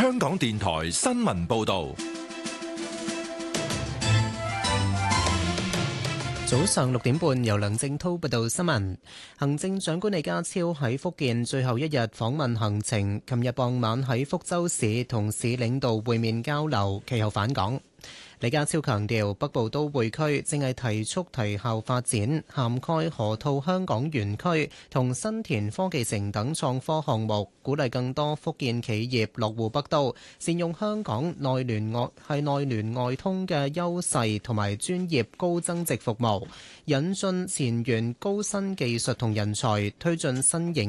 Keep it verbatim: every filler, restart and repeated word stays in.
香港電台新聞報道。 早上六點半，由梁正滔報道新聞。行政長官李家超喺福建最後一日訪問行程，琴日傍晚喺福州市同市領導會面交流，其後返港。李家超強調，北部都會區正係提速提效發展，涵蓋河套香港園區同新田科技城等創科項目，鼓勵更多福建企業落戶北都，善用香港內聯外係內聯外通嘅優勢同埋專業高增值服務，引進前沿高新技術同人才，推進新型